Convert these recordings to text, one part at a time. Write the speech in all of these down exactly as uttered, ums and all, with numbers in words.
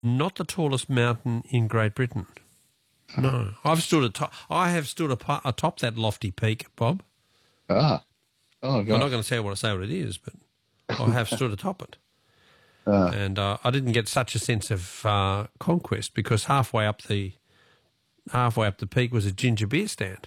Not the tallest mountain in Great Britain. No. I've stood atop, I have stood apo- atop that lofty peak, Bob. Ah. Oh, I'm God. not going to say what I say what it is, but I have stood atop it. Ah. And uh, I didn't get such a sense of uh, conquest because halfway up the halfway up the peak was a ginger beer stand.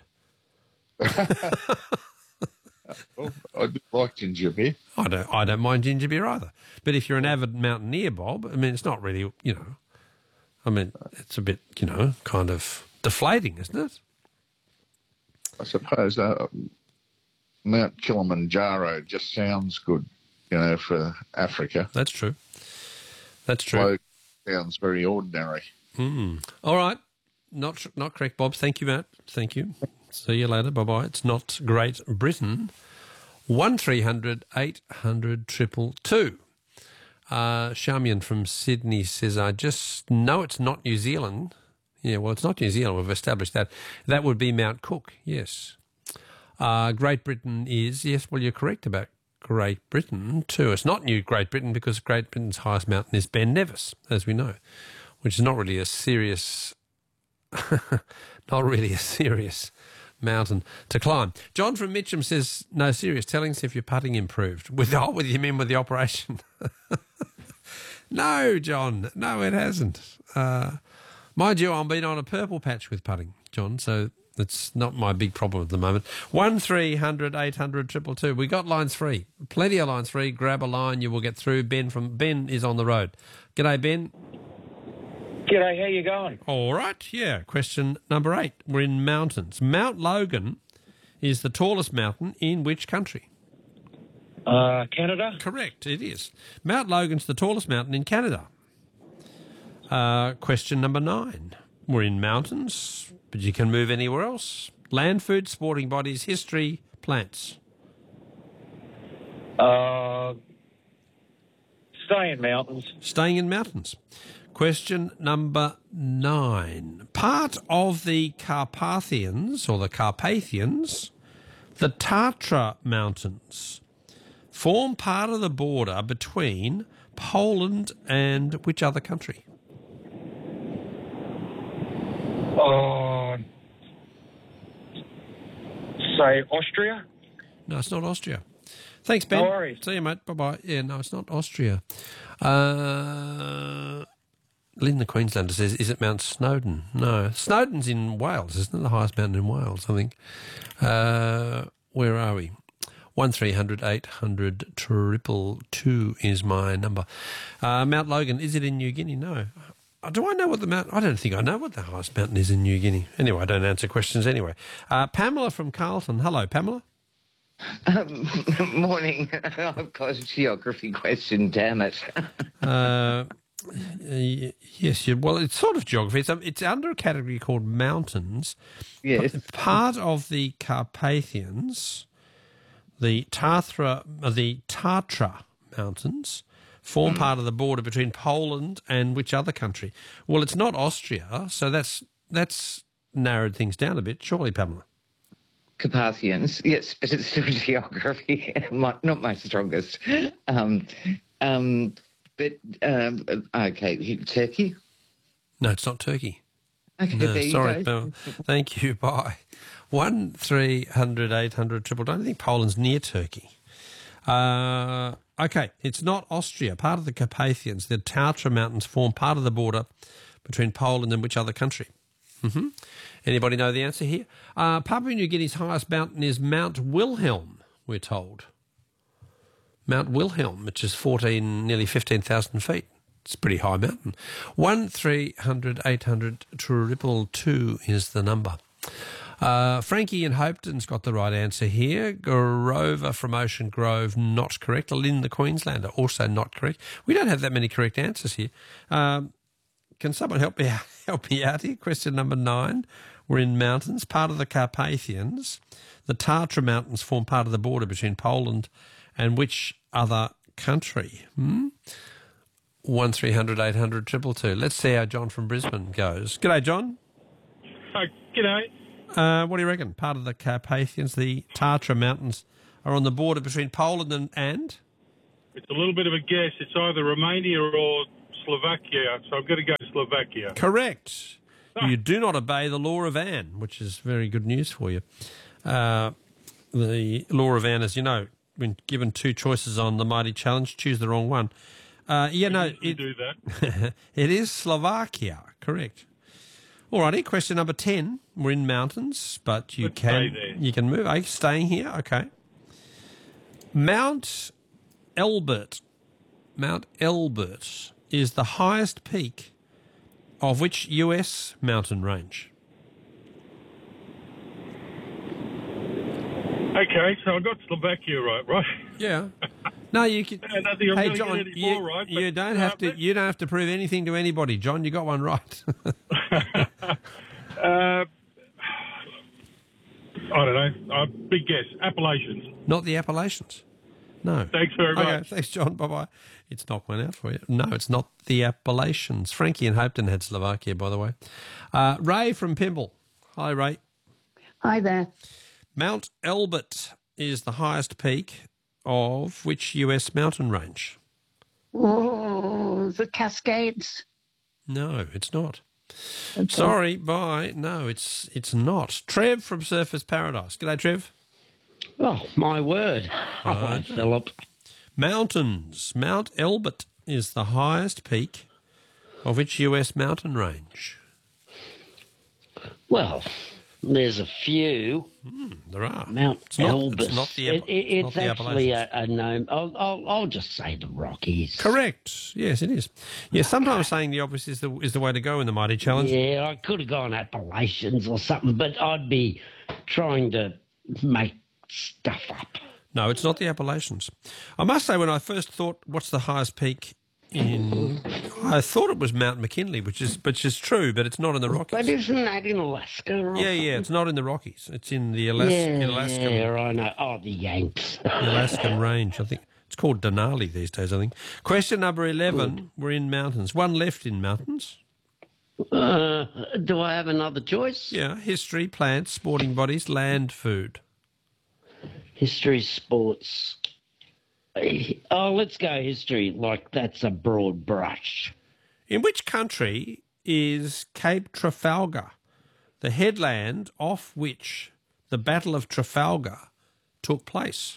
Well, I do like ginger beer. I don't I don't mind ginger beer either. But if you're an avid mountaineer, Bob, I mean, it's not really, you know, I mean, it's a bit, you know, kind of deflating, isn't it? I suppose uh, Mount Kilimanjaro just sounds good, you know, for Africa. That's true. That's true. Bloke sounds very ordinary. Mm. All right. Not not correct, Bob. Thank you, Matt. Thank you. See you later. Bye-bye. It's not Great Britain. one three hundred eight hundred two two two. Uh, Shamian from Sydney says, I just know it's not New Zealand. Yeah, well, it's not New Zealand. We've established that. That would be Mount Cook, yes. Uh, Great Britain is, yes, well, you're correct about Great Britain too. It's not New Great Britain because Great Britain's highest mountain is Ben Nevis, as we know, which is not really a serious, not really a serious mountain to climb. John from Mitcham says, no, serious, telling us if your putting improved. With, oh, with you mean with the operation? No, John, no, it hasn't. Uh, mind you, I'm been on a purple patch with putting, John, so it's not my big problem at the moment. one three hundred eight hundred two two two. We got lines free. Plenty of lines free. Grab a line, you will get through. Ben from Ben is on the road. G'day, Ben. G'day, how you going? All right, yeah. Question number eight. We're in mountains. Mount Logan is the tallest mountain in which country? Uh, Canada? Correct, it is. Mount Logan's the tallest mountain in Canada. Uh, question number nine. We're in mountains, but you can move anywhere else. Land, food, sporting bodies, history, plants. Uh, stay in mountains. Staying in mountains. Question number nine. Part of the Carpathians, or the Carpathians, the Tatra Mountains, form part of the border between Poland and which other country? Uh, say Austria? No, it's not Austria. Thanks, Ben. No worries. See you, mate. Bye-bye. Yeah, no, it's not Austria. Uh, Lynn the Queenslander says, is it Mount Snowdon? No. Snowdon's in Wales, isn't it? The highest mountain in Wales, I think. Uh, where are we? one three hundred eight hundred two two is my number. Uh, Mount Logan, is it in New Guinea? No. Uh, Do I know what the mount? I don't think I know what the highest mountain is in New Guinea. Anyway, I don't answer questions anyway. Uh, Pamela from Carlton. Hello, Pamela. Um, morning. I've got a geography question, damn it. uh, y- yes, you, well, it's sort of geography. It's, um, it's under a category called mountains. Yes. P- Part of the Carpathians, the Tatra, uh, the Tatra Mountains, form mm. part of the border between Poland and which other country? Well, it's not Austria, so that's that's narrowed things down a bit, surely, Pamela. Carpathians, yes, but it's still geography, my, not my strongest. Um, um, but, um, okay, Turkey? No, it's not Turkey. Okay, no, there you sorry, go. no. Thank you, bye. one three hundred eight hundred triple. I don't think Poland's near Turkey. Uh, okay, it's not Austria. Part of the Carpathians, the Tatra Mountains form part of the border between Poland and which other country? Mm-hmm. Anybody know the answer here? Uh, Papua New Guinea's highest mountain is Mount Wilhelm, we're told. Mount Wilhelm, which is fourteen, nearly fifteen thousand feet. It's a pretty high mountain. one three hundred eight hundred two two is the number. Uh, Frankie in Hopeton's got the right answer here. Grover from Ocean Grove, not correct. Lynn the Queenslander, also not correct. We don't have that many correct answers here. Um, can someone help me out, help me out here? Question number nine. We're in mountains, part of the Carpathians. The Tatra Mountains form part of the border between Poland and which other country? Hmm? one three hundred eight hundred two two two. Let's see how John from Brisbane goes. G'day, John. Uh, g'day. Uh, what do you reckon? Part of the Carpathians, the Tatra Mountains, are on the border between Poland and... and? It's a little bit of a guess. It's either Romania or Slovakia, so I'm going to go Slovakia. Correct. You do not obey the law of Anne, which is very good news for you. Uh, the law of Anne, as you know, when given two choices on the Mighty Challenge, choose the wrong one. Uh, yeah, no, We it, do that. it is Slovakia. Correct. All righty, question number ten. We're in mountains, but you Let's can stay there. you can move. Are you staying here? Okay. Mount Elbert. Mount Elbert is the highest peak of which U S mountain range? Okay, so I got Slovakia right, right? Yeah. No, you can. I don't think I'm Hey, going to John, get any you, more right. you but, don't uh, have to. let's- You don't have to prove anything to anybody, John. You got one right. Uh, I don't know. Uh, big guess. Appalachians. Not the Appalachians. No. Thanks very Okay, much. thanks, John. Bye bye. It's knocked one out for you. No, it's not the Appalachians. Frankie and Hopeton had Slovakia, by the way. Uh, Ray from Pimble. Hi, Ray. Hi there. Mount Elbert is the highest peak of which U S mountain range? Oh, the Cascades. No, it's not. Sorry, bye. No, it's it's not. Trev from Surfers Paradise. G'day, Trev. Oh, my word. Hello, Philip. Mountains. Mount Elbert is the highest peak of which U S mountain range? Well, there's a few. There are. Mount It's not- Elbert. it's not the It- App- it- it's not it's the actually a, Appalachians. a known. I'll, I'll, I'll just say the Rockies. Correct. Yes, it is. Yes, sometimes saying the obvious is the is the way to go in the Mighty Challenge. Yeah, I could have gone Appalachians or something, but I'd be trying to make stuff up. No, it's not the Appalachians. I must say, when I first thought, what's the highest peak in? I thought it was Mount McKinley, which is which is true, but it's not in the But Rockies. isn't that in Alaska? Or Yeah, yeah, it's not in the Rockies. It's in the Alas- Yeah, Alaskan yeah, I know. Oh, the Yanks. the Alaskan range. I think it's called Denali these days. I think. Question number eleven. We're in mountains. One left in mountains. Uh, do I have another choice? Yeah, history, plants, sporting bodies, land, food. History, sports. Oh, let's go history. Like, that's a broad brush. In which country is Cape Trafalgar, the headland off which the Battle of Trafalgar took place?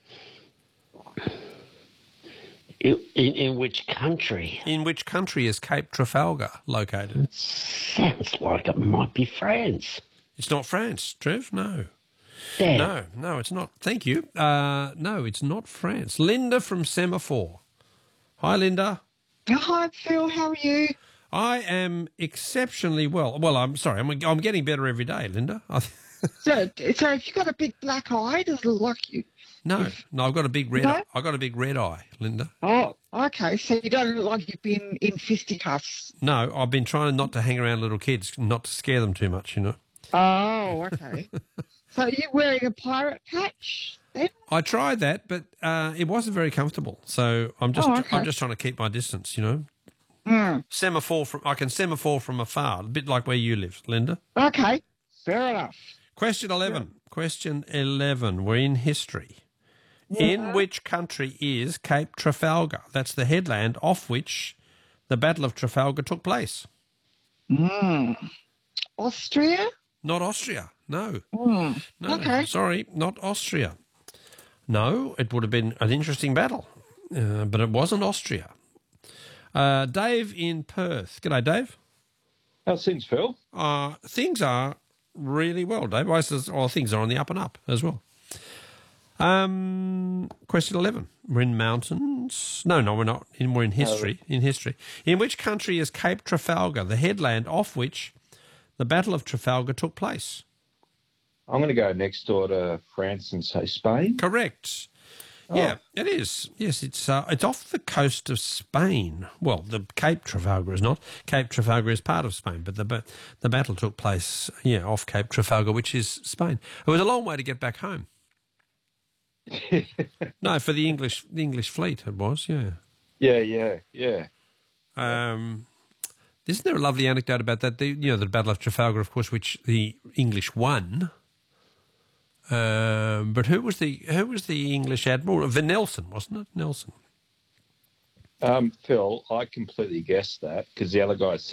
In, in, in which country? In which country is Cape Trafalgar located? Sounds like it might be France. It's not France, Trev. No. Damn. No, no, it's not. Thank you. Uh, no, it's not France. Linda from Semaphore. Hi, Linda. Hi, Phil. How are you? I am exceptionally well. Well, I'm sorry. I'm, I'm getting better every day, Linda. I, So, so if you've got a big black eye, does it look like you? no, no, I've got a big red. No? Eye. I've got a big red eye, Linda. Oh, okay. So you don't look like you've been in fisticuffs. No, I've been trying not to hang around little kids, not to scare them too much. You know. Oh, okay. So you're wearing a pirate patch then? I tried that, but uh, it wasn't very comfortable. So I'm just, Oh, okay. I'm just trying to keep my distance. You know. Mm. Semaphore from. I can semaphore from afar, a bit like where you live, Linda. Okay. Fair enough. Question eleven. Question eleven. We're in history. In which country is Cape Trafalgar? That's the headland off which the Battle of Trafalgar took place. Mm. Austria? Not Austria. No. Mm. No. Okay. Sorry, not Austria. No, it would have been an interesting battle, uh, but it wasn't Austria. Uh, Dave in Perth. G'day, Dave. How's things, Phil? Uh, things are really well, Dave. I says, oh, things are on the up and up as well. Um, question eleven. We're in mountains. No, no, we're not. In, we're in history. In history. In which country is Cape Trafalgar, the headland off which the Battle of Trafalgar took place? I'm going to go next door to France and say Spain. Correct. Yeah, it is. Yes, it's uh, it's off the coast of Spain. Well, the Cape Trafalgar is not. Cape Trafalgar is part of Spain, but the ba- the battle took place, yeah, off Cape Trafalgar, which is Spain. It was a long way to get back home. No, for the English the English fleet, it was. Yeah. Yeah, yeah, yeah. Um, isn't there a lovely anecdote about that? The, you know, the Battle of Trafalgar, of course, which the English won. Um, but who was the who was the English admiral? Van Nelson, wasn't it? Nelson. Um, Phil, I completely guessed that because the other guy said